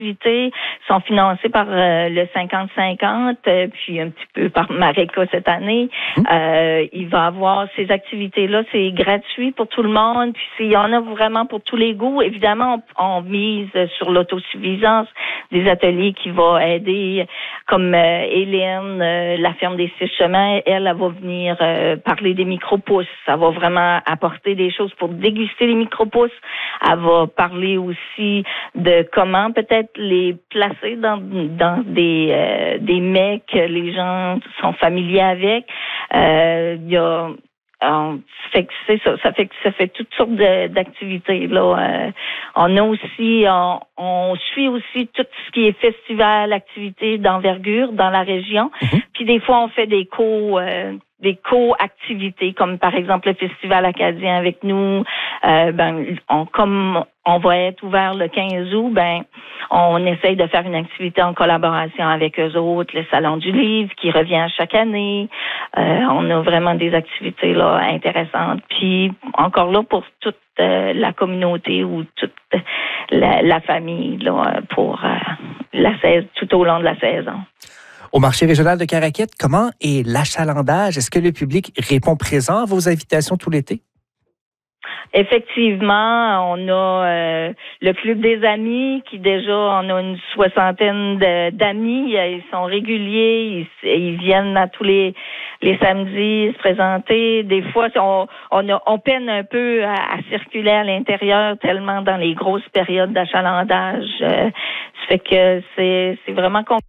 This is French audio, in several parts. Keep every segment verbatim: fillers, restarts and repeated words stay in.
activités sont financées par euh, le cinquante cinquante, euh, puis un petit peu par Maréca cette année. Mmh. Euh, il va avoir ces activités-là, c'est gratuit pour tout le monde, puis il y en a vraiment pour tous les goûts. Évidemment, on, on mise sur l'autosuffisance, des ateliers qui vont aider, comme euh, Hélène, euh, la ferme des Six Chemins, elle, elle va venir euh, parler des micro-pousses. Ça va vraiment apporter des choses pour déguster les micro-pousses. Elle va parler aussi de comment peut-être les placer dans, dans des, euh, des mets que les gens sont familiers avec. Euh, il y a On, fait que c'est ça, ça fait que ça fait toutes sortes de, d'activités là. Euh, on a aussi, on, on suit aussi tout ce qui est festival, activités d'envergure dans la région. Mm-hmm. Puis des fois on fait des co, euh, des co-activités comme par exemple le festival acadien avec nous. Euh, ben, on comme on va être ouvert le quinze août, ben on essaye de faire une activité en collaboration avec eux autres, le Salon du Livre qui revient chaque année. Euh, on a vraiment des activités là intéressantes. Puis encore là pour toute euh, la communauté ou toute la, la famille là pour euh, la saison, tout au long de la saison. Au marché régional de Caraquet, comment est l'achalandage? Est-ce que le public répond présent à vos invitations tout l'été? Effectivement, on a euh, le Club des amis qui déjà, on a une soixantaine de, d'amis. Ils sont réguliers, ils, ils viennent à tous les les samedis se présenter. Des fois, on on, a, on peine un peu à, à circuler à l'intérieur tellement dans les grosses périodes d'achalandage. Euh, ça fait que c'est c'est vraiment compliqué.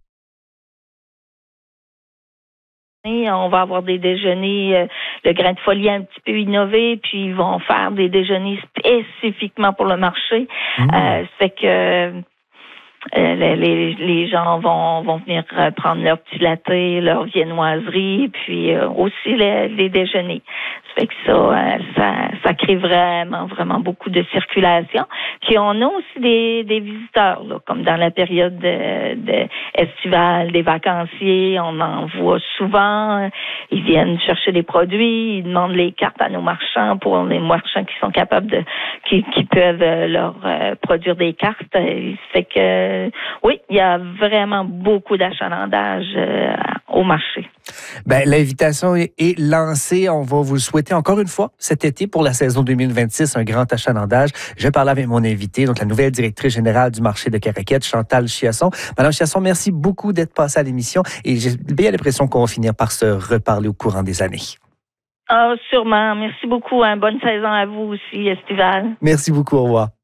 On va avoir des déjeuners, euh, le grain de folie un petit peu innové, puis ils vont faire des déjeuners spécifiquement pour le marché. Mmh. Euh, c'est que euh, les, les, les gens vont, vont venir prendre leur petit latte, leur viennoiserie, puis euh, aussi les, les déjeuners. Ça fait que ça, euh, ça, ça crée vraiment, vraiment beaucoup de circulation. Puis on a aussi des, des visiteurs, là, comme dans la période de, de estivale, des vacanciers, on en voit souvent. Ils viennent chercher des produits, ils demandent les cartes à nos marchands pour les marchands qui sont capables de, qui, qui peuvent leur euh, produire des cartes. Ça fait que, oui, il y a vraiment beaucoup d'achalandage euh, au marché. Ben, l'invitation est, est lancée. On va vous le souhaiter encore une fois cet été pour la saison deux mille vingt-six, un grand achalandage. Je parle avec mon invité, donc la nouvelle directrice générale du marché de Caraquet, Chantal Chiasson. Madame Chiasson, merci beaucoup d'être passée à l'émission et j'ai bien l'impression qu'on va finir par se reparler au courant des années. Ah, sûrement. Merci beaucoup. Hein. Bonne saison à vous aussi, estivale. Merci beaucoup. Au revoir.